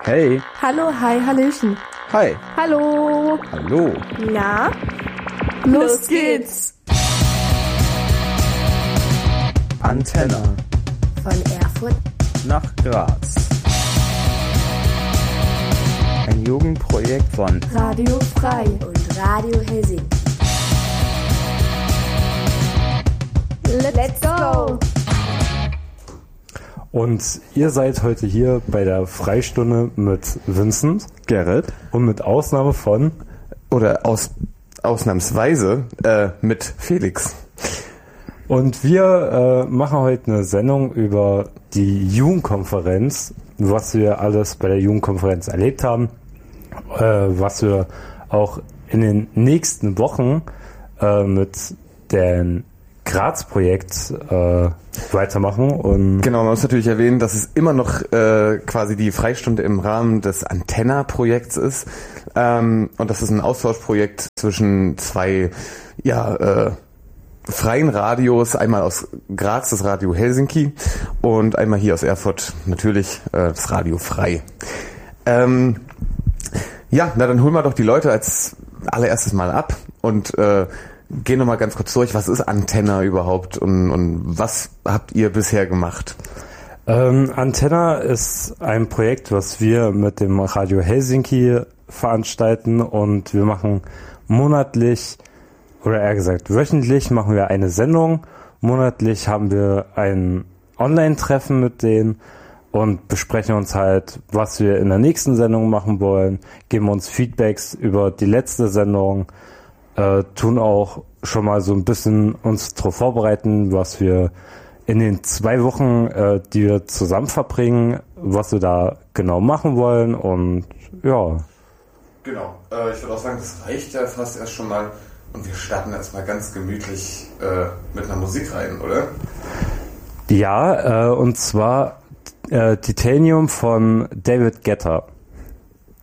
Hey. Hallo, hi, hallöchen. Hi. Hallo. Hallo. Na? Los geht's. Antenne. Von Erfurt nach Graz. Ein Jugendprojekt von Radio Frei und Radio Helsinki. Let's go! Und ihr seid heute hier bei der Freistunde mit Vincent, Gerrit und mit Ausnahme von ausnahmsweise mit Felix. Und wir machen heute eine Sendung über die Jugendkonferenz, was wir alles bei der Jugendkonferenz erlebt haben, was wir auch in den nächsten Wochen mit dem Graz-Projekt weitermachen. Und genau, man muss natürlich erwähnen, dass es immer noch quasi die Freistunde im Rahmen des Antenna-Projekts ist. Und das ist ein Austauschprojekt zwischen zwei freien Radios, einmal aus Graz, das Radio Helsinki, und einmal hier aus Erfurt, natürlich das Radio Frei. Dann holen wir doch die Leute als allererstes mal ab und gehen nochmal ganz kurz durch. Was ist Antenna überhaupt und was habt ihr bisher gemacht? Antenna ist ein Projekt, was wir mit dem Radio Helsinki veranstalten, und wir machen monatlich, oder eher gesagt wöchentlich, machen wir eine Sendung. Monatlich haben wir ein Online-Treffen mit denen und besprechen uns halt, was wir in der nächsten Sendung machen wollen, geben uns Feedbacks über die letzte Sendung, tun auch schon mal so ein bisschen uns darauf vorbereiten, was wir in den 2 Wochen, die wir zusammen verbringen, was wir da genau machen wollen, und ja. Genau, ich würde auch sagen, das reicht ja fast erst schon mal, und wir starten erstmal ganz gemütlich mit einer Musik rein, oder? Ja, und zwar Titanium von David Guetta.